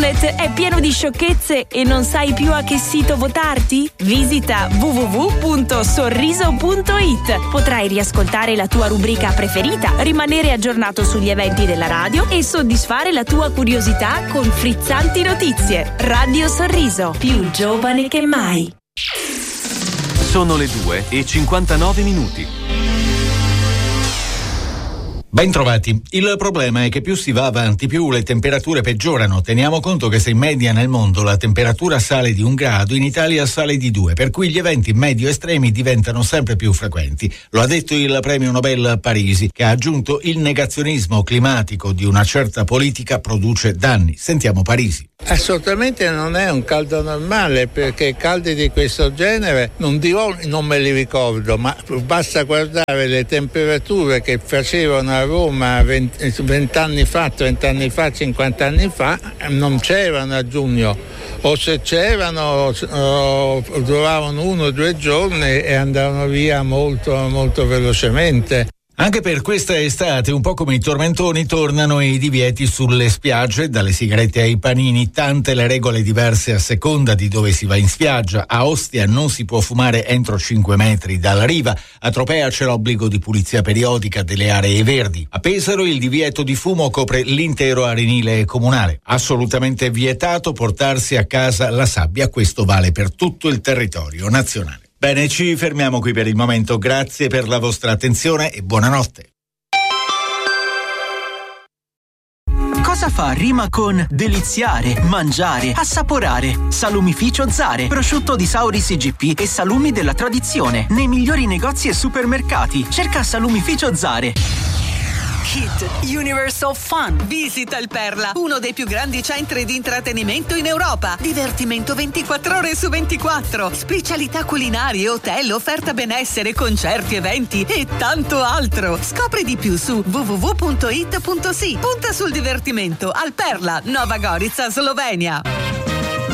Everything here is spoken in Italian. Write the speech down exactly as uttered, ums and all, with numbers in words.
Internet è pieno di sciocchezze e non sai più a che sito votarti? Visita w w w punto sorriso punto i t. Potrai riascoltare la tua rubrica preferita, rimanere aggiornato sugli eventi della radio e soddisfare la tua curiosità con frizzanti notizie. Radio Sorriso, più giovane che mai. Sono le due e cinquantanove minuti. Ben trovati. Il problema è che più si va avanti, più le temperature peggiorano. Teniamo conto che se in media nel mondo la temperatura sale di un grado, in Italia sale di due, per cui gli eventi medio estremi diventano sempre più frequenti. Lo ha detto il premio Nobel Parisi, che ha aggiunto: il negazionismo climatico di una certa politica produce danni. Sentiamo Parisi. Assolutamente non è un caldo normale, perché caldi di questo genere non dirò, non me li ricordo, ma basta guardare le temperature che facevano a Roma venti anni fa, trenta anni fa, cinquanta anni fa, non c'erano a giugno, o se c'erano oh, duravano uno o due giorni e andavano via molto molto velocemente. Anche per questa estate, un po' come i tormentoni, tornano i divieti sulle spiagge, dalle sigarette ai panini, tante le regole diverse a seconda di dove si va in spiaggia. A Ostia non si può fumare entro cinque metri dalla riva, a Tropea c'è l'obbligo di pulizia periodica delle aree verdi. A Pesaro il divieto di fumo copre l'intero arenile comunale. Assolutamente vietato portarsi a casa la sabbia, questo vale per tutto il territorio nazionale. Bene, ci fermiamo qui per il momento. Grazie per la vostra attenzione e buonanotte. Cosa fa rima con deliziare, mangiare, assaporare? Salumificio Zare, prosciutto di Sauris G P e salumi della tradizione. Nei migliori negozi e supermercati. Cerca Salumificio Zare. Hit Universal Fun. Visita il Perla, uno dei più grandi centri di intrattenimento in Europa. Divertimento ventiquattro ore su ventiquattro. Specialità culinarie, hotel, offerta benessere, concerti, eventi e tanto altro. Scopri di più su w w w punto it punto s i. Punta sul divertimento al Perla, Nova Gorica, Slovenia.